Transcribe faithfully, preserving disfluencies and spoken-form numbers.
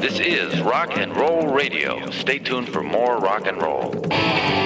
This is Rock and Roll Radio. Stay tuned for more rock and roll.